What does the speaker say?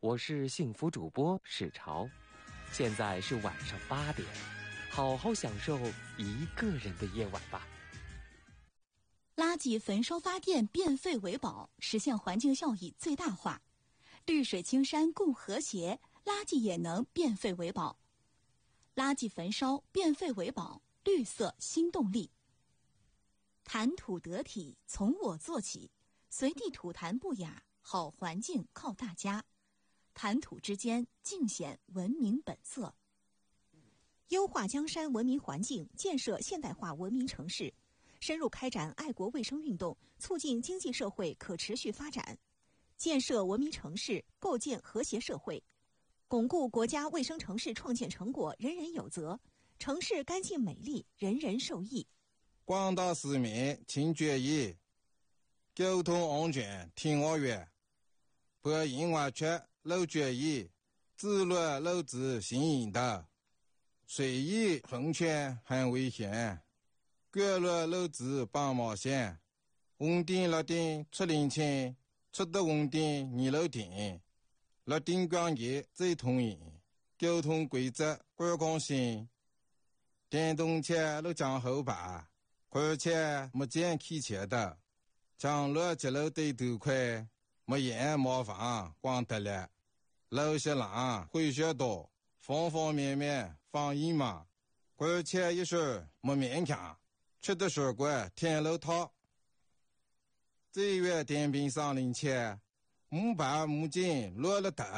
我是幸福主播史潮，现在是晚上8点，好好享受一个人的夜晚吧。 垃圾焚烧发电，变废为宝，实现环境效益最大化。绿水青山共和谐，垃圾也能变废为宝。垃圾焚烧，变废为宝，绿色新动力。谈吐得体，从我做起，随地吐痰不雅，好环境靠大家。谈吐之间，尽显文明本色。 优化江山文明环境，建设现代化文明城市，深入开展爱国卫生运动，促进经济社会可持续发展，建设文明城市，构建和谐社会，巩固国家卫生城市创建成果人人有责，城市干净美丽，人人受益。 广大市民请注意，交通安全听我话，不因为缺路注意，自律路子行引导，随意横穿很危险，过路路子绑毛线，红灯绿灯出领情，出得红灯你路停，绿灯光节最通行，交通规则观光性，电动车路将后排，而且没见开车的，将路接路对头快，没烟没房光得了，路些浪会学多，方方面面防疫嘛，而且一时没勉强，吃的水果天路套，最远电瓶上领前，木板木筋落了头。